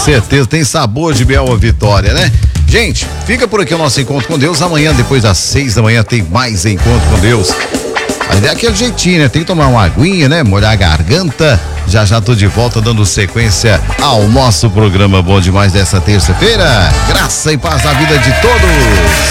certeza, tem sabor de Bel Vitória, né? Gente, fica por aqui o nosso encontro com Deus. Amanhã, depois das 6 da manhã, tem mais encontro com Deus. Mas é aquele jeitinho, né? Tem que tomar uma aguinha, né? Molhar a garganta. Já já tô de volta dando sequência ao nosso programa bom demais dessa terça-feira. Graça e paz na vida de todos.